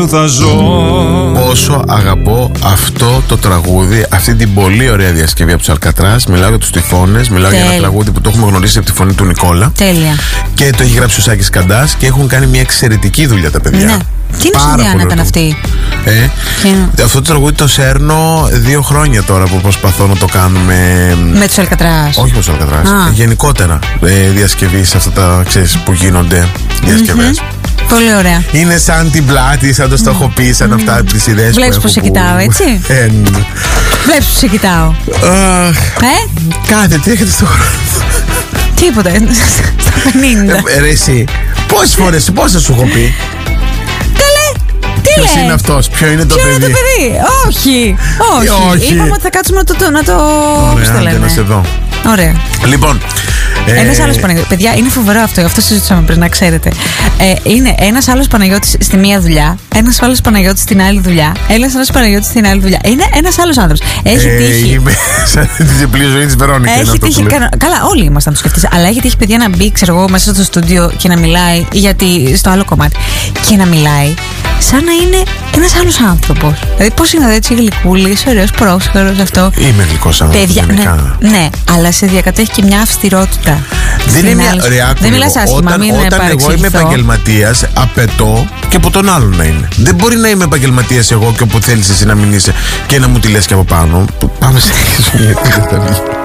Θα ζω. Πόσο αγαπώ αυτό το τραγούδι, αυτή την πολύ ωραία διασκευή από τους Αλκατράς. Μιλάω για τους Τυφώνες, μιλάω για ένα τραγούδι που το έχουμε γνωρίσει από τη φωνή του Νικόλα. Τέλεια. Και το έχει γράψει ο Σάκης Καντάς και έχουν κάνει μια εξαιρετική δουλειά τα παιδιά. Ναι. Τι είναι η Σουδιάννα ήταν αυτή? Αυτό το τραγούδι το σέρνω 2 χρόνια τώρα που προσπαθώ να το κάνουμε. Με τους Αλκατράς? Όχι με τους Αλκατράς. Γενικότερα διασκευή σε αυτά τα, ξέρεις, που γίνονται διασκευές. Πολύ ωραία. Είναι σαν την πλάτη, σαν το στοχοποιεί, σαν αυτά τις ιδέες. Βλέπεις πως σε κοιτάω, έτσι? Βλέπεις πως σε κοιτάω. Κάτι, τι έχετε στο χρόνο? Τίποτα. Στα 50. Ρε εσύ, πόσες φορές, πόσες σου έχω πει? Ποιος είναι αυτός, ποιο είναι το παιδί? Ποιο είναι το παιδί? Όχι. Είπαμε ότι θα κάτσουμε να το. Ωραία, να σε δω. Ωραία. Λοιπόν, ένας άλλος Παναγιώτης. Παιδιά, είναι φοβερό αυτό. Αυτό συζητούσαμε πριν, να ξέρετε. Είναι ένας άλλος Παναγιώτης στη μία δουλειά, ένας άλλος Παναγιώτης στην άλλη δουλειά, ένας άλλος Παναγιώτης στην άλλη δουλειά. Είναι ένας άλλος άνθρωπος. Έχει τύχει. Είμαι σαν την διπλή ζωή της Βερόνικα. Έχει τύχει. Καλά, όλοι είμαστε να το σκεφτείς. Αλλά έχει τύχει, παιδιά, να μπει, ξέρω εγώ, μέσα στο στούντιο και να μιλάει, γιατί στο άλλο κομμάτι. Και να μιλάει σαν να είναι ένας άλλος άνθρωπος. Δηλαδή, πώς είναι έτσι γλυκούλης, ωραίος, πρόσχερος αυτό. Είμαι γλυκός άνθρωπος. Ναι, αλλά σε διακατέχει και μια αυστηρότητα. Δεν είναι μια ωραία. Δεν μιλάς άσχημα, μην Όταν εγώ είμαι επαγγελματίας, απαιτώ και από τον άλλον να είναι. Δεν μπορεί να είμαι επαγγελματίας εγώ και όπου θέλεις εσύ να μην είσαι και να μου τη λες και από πάνω. Πάμε σε